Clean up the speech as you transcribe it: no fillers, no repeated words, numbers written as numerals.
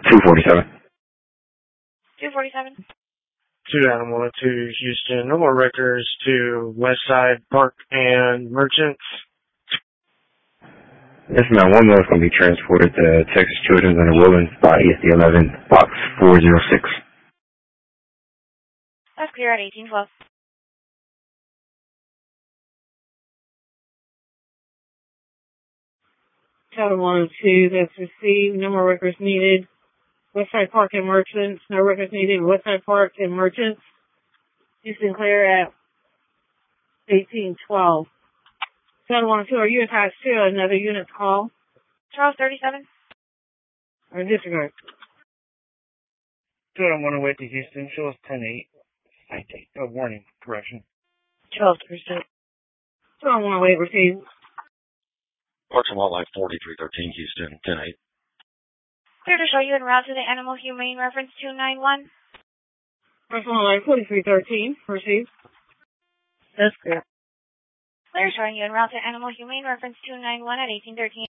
247. 247. 2 Animal to Houston. No more records to Westside Park and Merchants. Yes, ma'am. One more is going to be transported to Texas Children's in the Woodlands by ESD 11, box 406. That's clear at 1812. Total 102, that's received. No more records needed. Westside Park and Merchants. No records needed. Westside Park and Merchants. Houston clear at 1812. Total 102, are you attached to another unit's call? Charles 37. Or disregard? Total 108 to Houston. Show us 10-8. Warning. Correction. Charles 37. Total 108 received. Parks and Wildlife 4313 Houston, 10-8. Clear to show you en route to the Animal Humane Reference 291. Parks and Wildlife 4313 received. That's clear. Clear showing you en route to Animal Humane Reference 291 at 1813.